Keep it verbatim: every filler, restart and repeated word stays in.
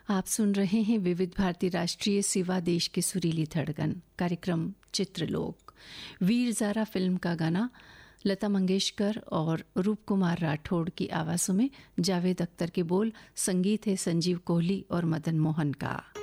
आप सुन रहे हैं विविध भारती राष्ट्रीय सेवा देश की सुरीली धड़कन कार्यक्रम चित्रलोक। वीर ज़ारा फिल्म का गाना लता मंगेशकर और रूप कुमार राठौड़ की आवाज़ों में, जावेद अख्तर के बोल, संगीत है संजीव कोहली और मदन मोहन का।